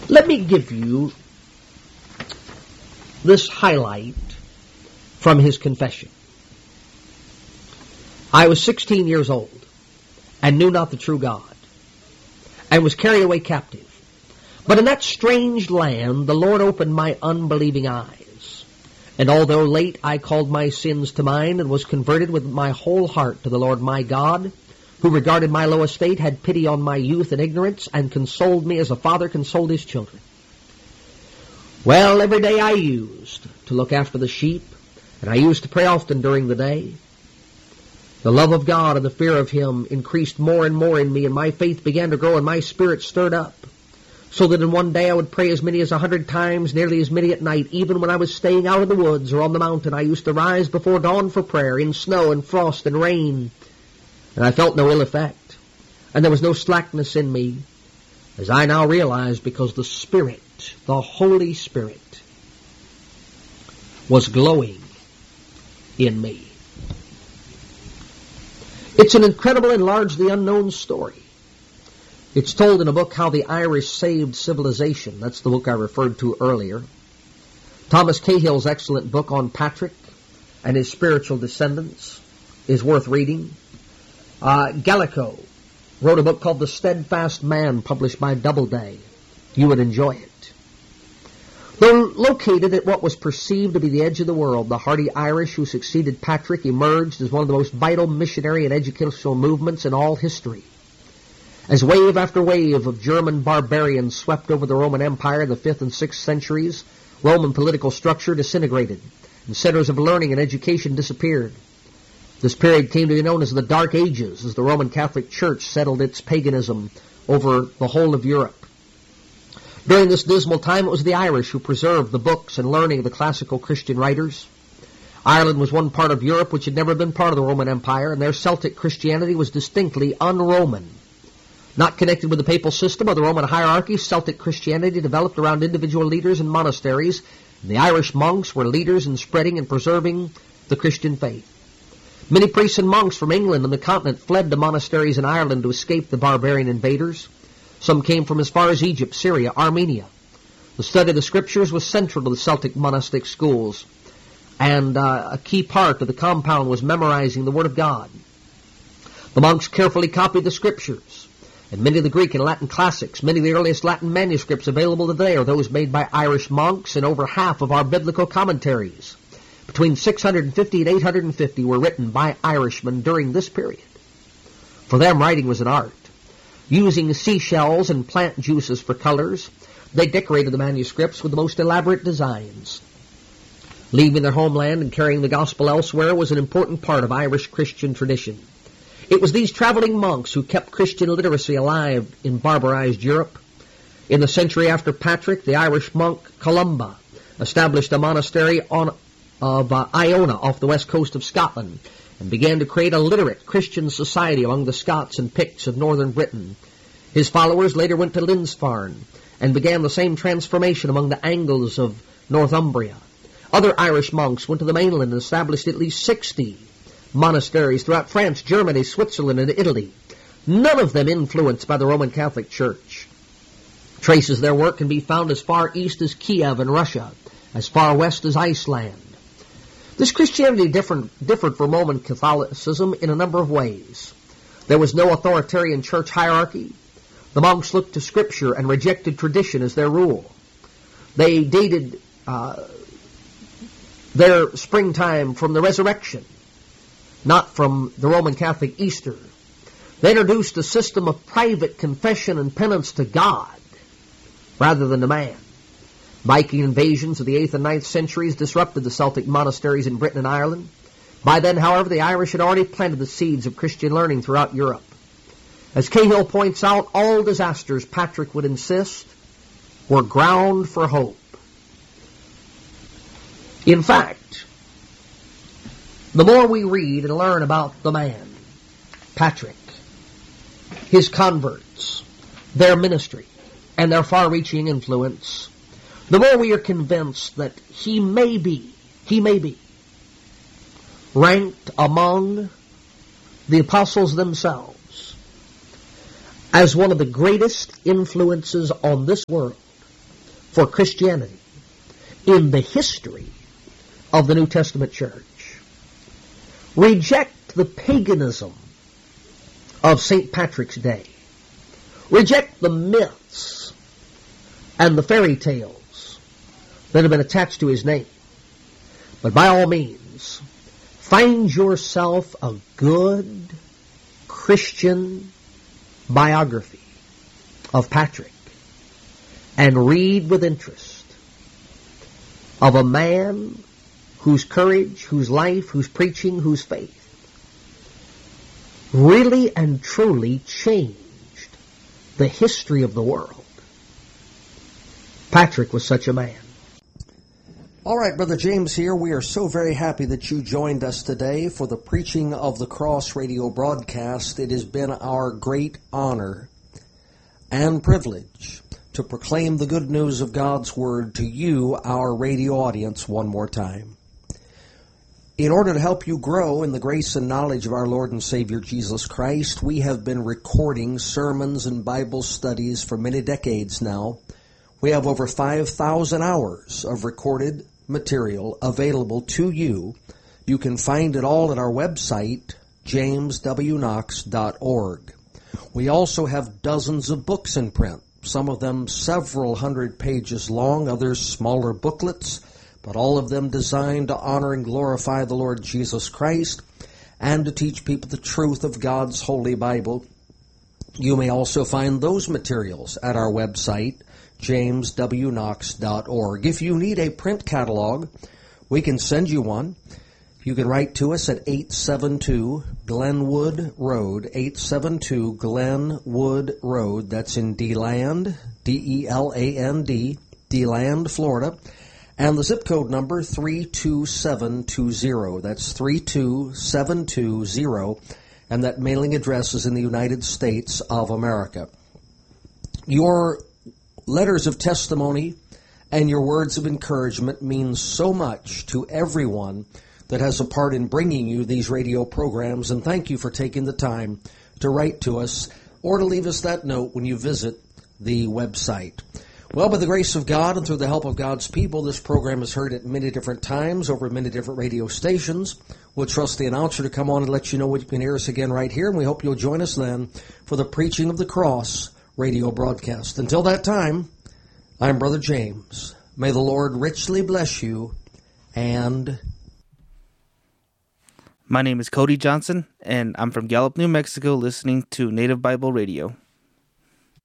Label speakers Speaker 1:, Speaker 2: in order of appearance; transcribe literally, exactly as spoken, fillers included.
Speaker 1: Let me give you this highlight from his confession. I was sixteen years old and knew not the true God, and was carried away captive. But in that strange land the Lord opened my unbelieving eyes, and although late I called my sins to mind, and was converted with my whole heart to the Lord my God, who regarded my low estate, had pity on my youth and ignorance, and consoled me as a father consoled his children. Well, every day I used to look after the sheep, and I used to pray often during the day. The love of God and the fear of Him increased more and more in me, and my faith began to grow, and my spirit stirred up, so that in one day I would pray as many as a hundred times, nearly as many at night. Even when I was staying out in the woods or on the mountain, I used to rise before dawn for prayer, in snow and frost and rain, and I felt no ill effect, and there was no slackness in me, as I now realize, because the Spirit, the Holy Spirit, was glowing in me. It's an incredible and largely unknown story. It's told in a book, How the Irish Saved Civilization. That's the book I referred to earlier. Thomas Cahill's excellent book on Patrick and his spiritual descendants is worth reading. Uh, Gallico wrote a book called The Steadfast Man, published by Doubleday. You would enjoy it. Though located at what was perceived to be the edge of the world, the hardy Irish who succeeded Patrick emerged as one of the most vital missionary and educational movements in all history. As wave after wave of German barbarians swept over the Roman Empire in the fifth and sixth centuries, Roman political structure disintegrated, and centers of learning and education disappeared. This period came to be known as the Dark Ages, as the Roman Catholic Church settled its paganism over the whole of Europe. During this dismal time, it was the Irish who preserved the books and learning of the classical Christian writers. Ireland was one part of Europe which had never been part of the Roman Empire, and their Celtic Christianity was distinctly un-Roman. Not connected with the papal system or the Roman hierarchy, Celtic Christianity developed around individual leaders and monasteries, and the Irish monks were leaders in spreading and preserving the Christian faith. Many priests and monks from England and the continent fled to monasteries in Ireland to escape the barbarian invaders. Some came from as far as Egypt, Syria, Armenia. The study of the Scriptures was central to the Celtic monastic schools, and uh, a key part of the compound was memorizing the Word of God. The monks carefully copied the Scriptures, and many of the Greek and Latin classics, many of the earliest Latin manuscripts available today are those made by Irish monks, and over half of our biblical commentaries, between six hundred fifty and eight hundred fifty, were written by Irishmen during this period. For them, writing was an art. Using seashells and plant juices for colors, they decorated the manuscripts with the most elaborate designs. Leaving their homeland and carrying the gospel elsewhere was an important part of Irish Christian tradition. It was these traveling monks who kept Christian literacy alive in barbarized Europe. In the century after Patrick, the Irish monk Columba established a monastery on, of uh, Iona off the west coast of Scotland, and began to create a literate Christian society among the Scots and Picts of northern Britain. His followers later went to Lindisfarne and began the same transformation among the Angles of Northumbria. Other Irish monks went to the mainland and established at least sixty monasteries throughout France, Germany, Switzerland, and Italy, none of them influenced by the Roman Catholic Church. Traces of their work can be found as far east as Kiev in Russia, as far west as Iceland. This Christianity different, differed from Roman Catholicism in a number of ways. There was no authoritarian church hierarchy. The monks looked to Scripture and rejected tradition as their rule. They dated uh, their springtime from the resurrection, not from the Roman Catholic Easter. They introduced a system of private confession and penance to God rather than to man. Viking invasions of the eighth and ninth centuries disrupted the Celtic monasteries in Britain and Ireland. By then, however, the Irish had already planted the seeds of Christian learning throughout Europe. As Cahill points out, all disasters, Patrick would insist, were ground for hope. In fact, the more we read and learn about the man, Patrick, his converts, their ministry, and their far-reaching influence, the more we are convinced that he may be, he may be, ranked among the apostles themselves as one of the greatest influences on this world for Christianity in the history of the New Testament church. Reject the paganism of Saint Patrick's Day. Reject the myths and the fairy tales that have been attached to his name. But by all means, find yourself a good Christian biography of Patrick and read with interest of a man whose courage, whose life, whose preaching, whose faith really and truly changed the history of the world. Patrick was such a man.
Speaker 2: All right, Brother James here. We are so very happy that you joined us today for the Preaching of the Cross radio broadcast. It has been our great honor and privilege to proclaim the good news of God's Word to you, our radio audience, one more time. In order to help you grow in the grace and knowledge of our Lord and Savior Jesus Christ, we have been recording sermons and Bible studies for many decades now. We have over five thousand hours of recorded material available to you. You can find it all at our website, james w knox dot org. We also have dozens of books in print, some of them several hundred pages long, others smaller booklets, but all of them designed to honor and glorify the Lord Jesus Christ and to teach people the truth of God's Holy Bible. You may also find those materials at our website, james w knox dot org. If you need a print catalog, we can send you one. You can write to us at eight seven two Glenwood Road, eight seven two Glenwood Road. That's in DeLand, D E L A N D, DeLand, Florida. And the zip code number, three two seven two zero. That's three two seven two zero. And that mailing address is in the United States of America. Your letters of testimony and your words of encouragement mean so much to everyone that has a part in bringing you these radio programs. And thank you for taking the time to write to us or to leave us that note when you visit the website. Well, by the grace of God and through the help of God's people, this program is heard at many different times over many different radio stations. We'll trust the announcer to come on and let you know when you can hear us again right here, and we hope you'll join us then for the Preaching of the Cross radio broadcast. Until that time, I'm Brother James. May the Lord richly bless you, and...
Speaker 3: My name is Cody Johnson, and I'm from Gallup, New Mexico, listening to Native Bible Radio.